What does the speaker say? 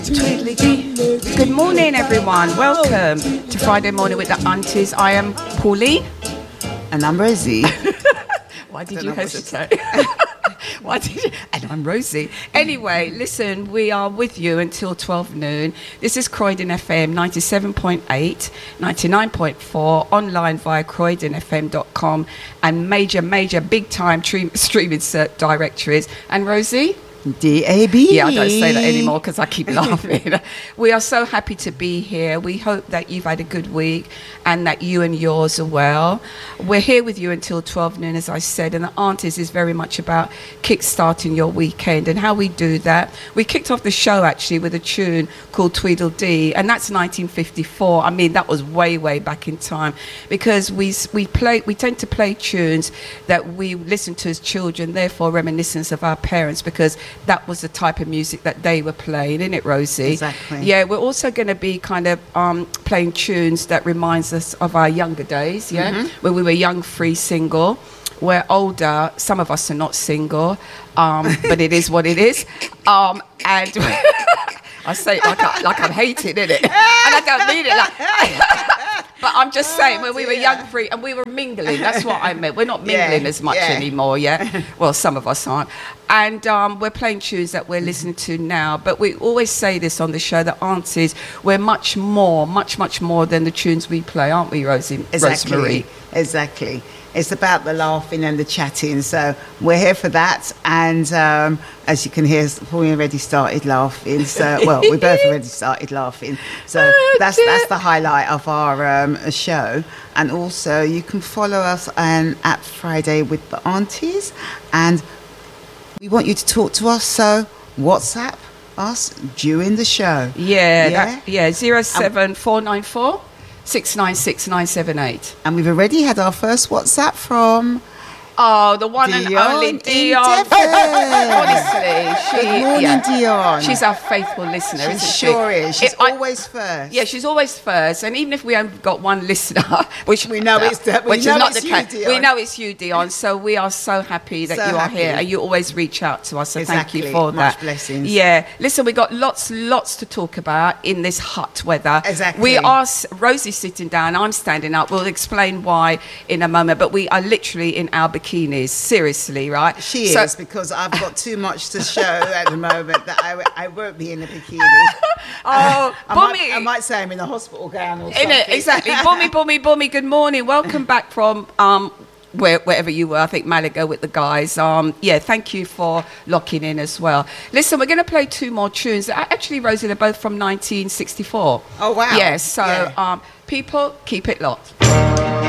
Tweedledee. Good morning, everyone. Welcome to Friday Morning with the Aunties. I am Pauline. And I'm Rosie. Why did you hesitate? Why did you? And I'm Rosie. Anyway, listen, we are with you until 12 noon. This is Croydon FM 97.8, 99.4, online via croydonfm.com, and major, big-time streaming directories. And Rosie? DAB. Yeah, I don't say that anymore because I keep laughing. We are so happy to be here. We hope that you've had a good week and that you and yours are well. We're here with you until 12 noon, as I said, and the Aunties is very much about kick-starting your weekend. And how we do that, we kicked off the show actually with a tune called Tweedledee, and that's 1954. I mean, that was way back in time, because we tend to play tunes that we listened to as children, therefore reminiscence of our parents, because that was the type of music that they were playing, isn't it, Rosie? Exactly. Yeah, we're also going to be kind of playing tunes that reminds us of our younger days, when we were young, free, single. We're older. Some of us are not single, but it is what it is. And I say it like I'm hating, innit? And I don't mean it like... But I'm just saying, when we were young, free, and we were mingling, that's what I meant. We're not mingling as much anymore, Well, some of us aren't. And we're playing tunes that we're listening to now. But we always say this on the show, that Aunties, we're much more than the tunes we play, aren't we, Rosie? Exactly. Rosemary? Exactly. It's about the laughing and the chatting. So we're here for that. And as you can hear, Pauline already started laughing. So, well, we both already started laughing. So that's the highlight of our show. And also, you can follow us at Friday with the Aunties. And we want you to talk to us. So WhatsApp us during the show. 07494 696 And we've already had our first WhatsApp from... Oh, the one and only Dion. Honestly, Good morning, Dion. She's our faithful listener, isn't she? Sure is. She's always first. Yeah, she's always first. And even if we haven't got one listener, which we know it's not the case, we know it's you, Dion. So we are so happy that you are here, and you always reach out to us. So thank you for that. Much blessings. Yeah. Listen, we got lots to talk about in this hot weather. Exactly. We are Rosie's sitting down. I'm standing up. We'll explain why in a moment. But we are literally in our bikinis, seriously, right? She is, because I've got too much to show at the moment that I won't be in a bikini. I might say I'm in a hospital gown or something. Exactly. Bummy, good morning. Welcome back from wherever you were, I think Malaga with the guys. Thank you for locking in as well. Listen, we're going to play two more tunes. Actually, Rosie, they're both from 1964. Oh, wow. Yes, so people, keep it locked.